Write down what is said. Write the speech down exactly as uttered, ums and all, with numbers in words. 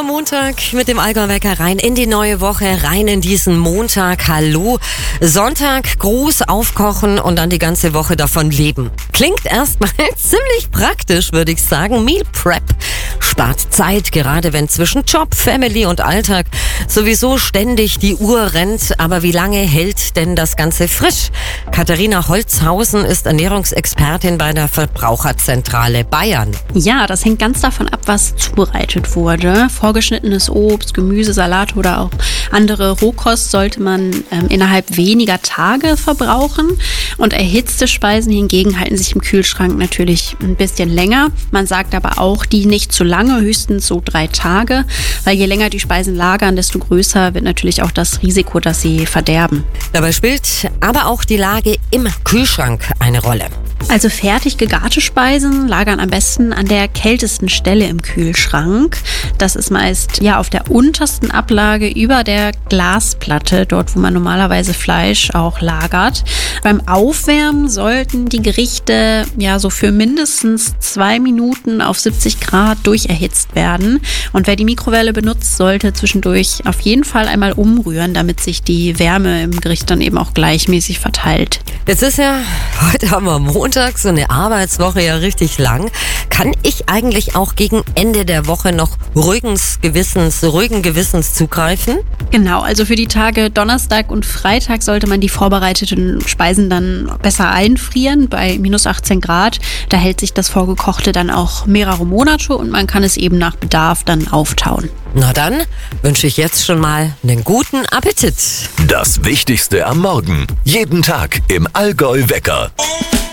am Montag mit dem Allgäu-Wecker rein in die neue Woche, rein in diesen Montag. Hallo. Sonntag, Gruß, aufkochen und dann die ganze Woche davon leben. Klingt erstmal ziemlich praktisch, würde ich sagen. Meal Prep spart Zeit, gerade wenn zwischen Job, Family und Alltag sowieso ständig die Uhr rennt. Aber wie lange hält denn das Ganze frisch? Katharina Holzhausen ist Ernährungsexpertin bei der Verbraucherzentrale Bayern. Ja, das hängt ganz davon ab, was zubereitet wurde. Vorgeschnittenes Obst, Gemüse, Salat oder auch andere Rohkost sollte man ähm, innerhalb weniger Tage verbrauchen. Und erhitzte Speisen hingegen halten sich im Kühlschrank natürlich ein bisschen länger. Man sagt aber auch, die nicht zu lange, höchstens so drei Tage. Weil je länger die Speisen lagern, desto größer wird natürlich auch das Risiko, dass sie verderben. Dabei spielt aber auch die Lage im Kühlschrank eine Rolle. Also fertig gegarte Speisen lagern am besten an der kältesten Stelle im Kühlschrank. Das ist meist ja auf der untersten Ablage über der Glasplatte, dort wo man normalerweise Fleisch auch lagert. Beim Aufwärmen sollten die Gerichte ja so für mindestens zwei Minuten auf siebzig Grad durcherhitzt werden. Und wer die Mikrowelle benutzt, sollte zwischendurch auf jeden Fall einmal umrühren, damit sich die Wärme im Gericht dann eben auch gleichmäßig verteilt. Jetzt ist ja, heute haben wir Montag, so eine Arbeitswoche ja richtig lang. Kann ich eigentlich auch gegen Ende der Woche noch ruhigen Gewissens, ruhigen Gewissens zugreifen? Genau, also für die Tage Donnerstag und Freitag sollte man die vorbereiteten Speisen dann besser einfrieren bei minus achtzehn Grad. Da hält sich das Vorgekochte dann auch mehrere Monate und man kann es eben nach Bedarf dann auftauen. Na dann wünsche ich jetzt schon mal einen guten Appetit. Das Wichtigste am Morgen. Jeden Tag im Allgäu-Wecker.